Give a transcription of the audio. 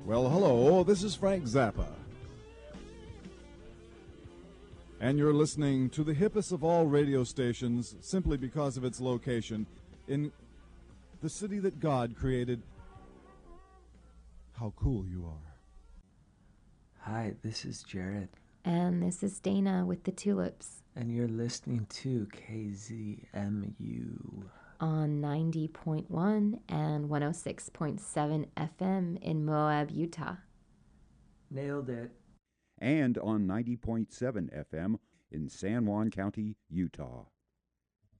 Well, hello, this is Frank Zappa. And you're listening to the hippest of all radio stations simply because of its location in the city that God created. How cool you are. Hi, this is Jared. And this is Dana with the Tulips. And you're listening to KZMU on 90.1 and 106.7 FM in Moab, Utah. Nailed it. And on 90.7 FM in San Juan County, Utah.